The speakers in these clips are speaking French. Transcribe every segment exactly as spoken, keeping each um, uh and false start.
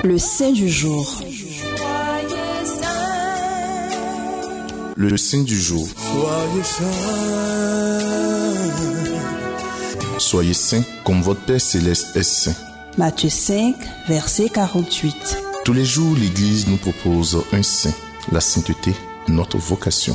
Le saint du jour. Le saint du jour. Soyez saints. Soyez saints comme votre Père Céleste est saint. Matthieu cinq, verset quarante-huit. Tous les jours, l'Église nous propose un saint. La sainteté, notre vocation.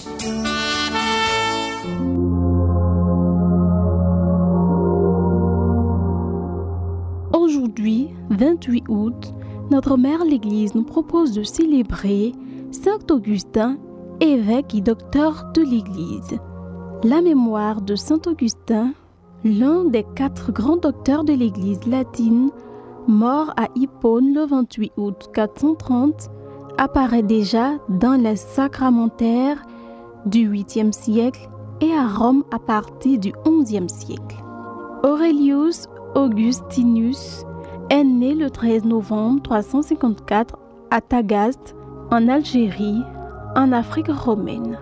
Aujourd'hui, vingt-huit août, notre mère l'Église nous propose de célébrer Saint Augustin, évêque et docteur de l'Église. La mémoire de Saint Augustin, l'un des quatre grands docteurs de l'Église latine, mort à Hippone le vingt-huit août quatre cent trente, apparaît déjà dans les sacramentaires du huitième siècle et à Rome à partir du onzième siècle. Aurelius Augustinus est né le treize novembre trois cent cinquante-quatre à Tagaste, en Algérie, en Afrique romaine.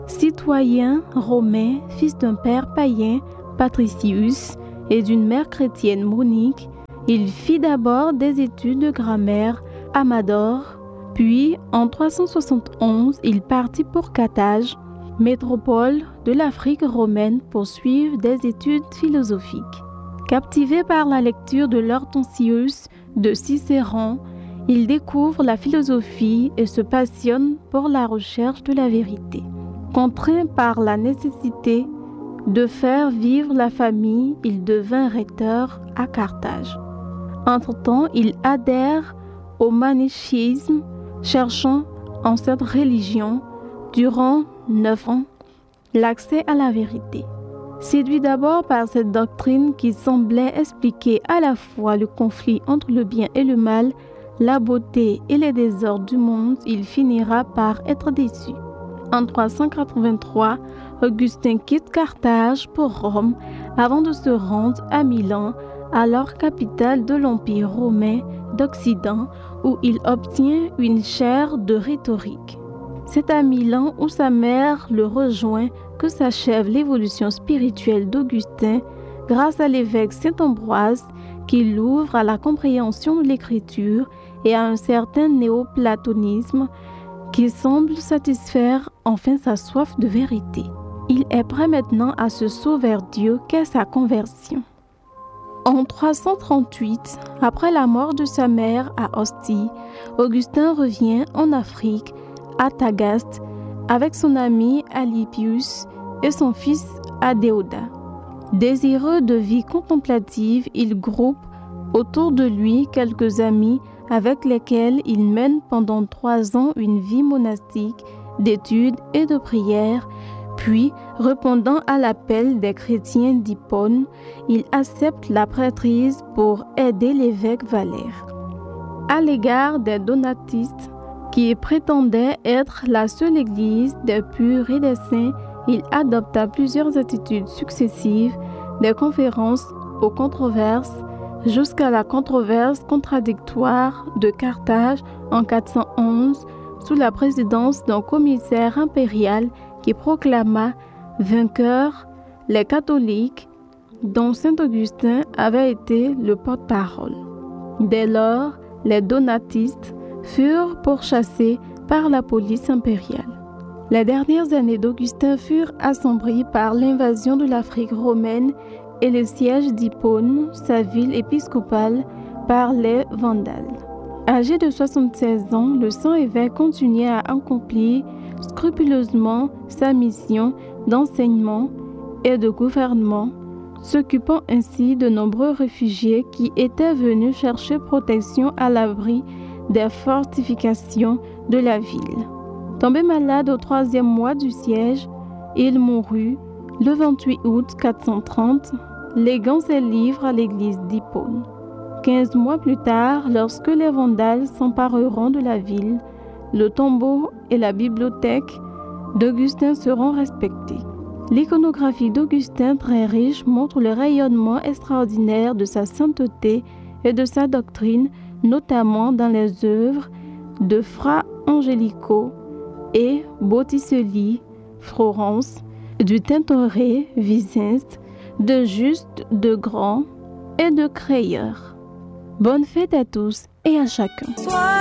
Citoyen romain, fils d'un père païen, Patricius, et d'une mère chrétienne, Monique, il fit d'abord des études de grammaire à Mador, puis en trois cent soixante et onze, il partit pour Carthage, métropole de l'Afrique romaine, pour suivre des études philosophiques. Captivé par la lecture de l'Hortensius de Cicéron, il découvre la philosophie et se passionne pour la recherche de la vérité. Contraint par la nécessité de faire vivre la famille, il devint recteur à Carthage. Entre-temps, il adhère au manichéisme, cherchant en cette religion, durant neuf ans, l'accès à la vérité. Séduit d'abord par cette doctrine qui semblait expliquer à la fois le conflit entre le bien et le mal, la beauté et les désordres du monde, il finira par être déçu. En trois cent quatre-vingt-trois, Augustin quitte Carthage pour Rome avant de se rendre à Milan, alors capitale de l'Empire romain d'Occident, où il obtient une chaire de rhétorique. C'est à Milan où sa mère le rejoint que s'achève l'évolution spirituelle d'Augustin grâce à l'évêque Saint-Ambroise qui l'ouvre à la compréhension de l'écriture et à un certain néoplatonisme qui semble satisfaire enfin sa soif de vérité. Il est prêt maintenant à se sauver vers Dieu qu'est sa conversion. En trois cent trente-huit, après la mort de sa mère à Ostie, Augustin revient en Afrique, à Tagaste, avec son ami Alypius et son fils Adéoda. Désireux de vie contemplative, il groupe autour de lui quelques amis avec lesquels il mène pendant trois ans une vie monastique d'études et de prière. Puis, répondant à l'appel des chrétiens d'Hippone, il accepte la prêtrise pour aider l'évêque Valère. À l'égard des donatistes, qui prétendaient être la seule église des purs et des saints, il adopta plusieurs attitudes successives, des conférences aux controverses, jusqu'à la controverse contradictoire de Carthage en quatre cent onze, sous la présidence d'un commissaire impérial qui proclama vainqueurs les catholiques, dont saint Augustin avait été le porte-parole. Dès lors, les donatistes furent pourchassés par la police impériale. Les dernières années d'Augustin furent assombries par l'invasion de l'Afrique romaine et le siège d'Hippone, sa ville épiscopale, par les Vandales. Âgé de soixante-seize ans, le saint évêque continuait à accomplir scrupuleusement sa mission d'enseignement et de gouvernement, s'occupant ainsi de nombreux réfugiés qui étaient venus chercher protection à l'abri des fortifications de la ville. Tombé malade au troisième mois du siège, il mourut le vingt-huit août quatre cent trente, léguant ses livres à l'église d'Hippone. Quinze mois plus tard, lorsque les Vandales s'empareront de la ville, le tombeau et la bibliothèque d'Augustin seront respectés. L'iconographie d'Augustin, très riche, montre le rayonnement extraordinaire de sa sainteté et de sa doctrine, notamment dans les œuvres de Fra Angelico et Botticelli, Florence, du Tintoret, Vicence, de Juste de Grand et de Crayeur. Bonne fête à tous et à chacun.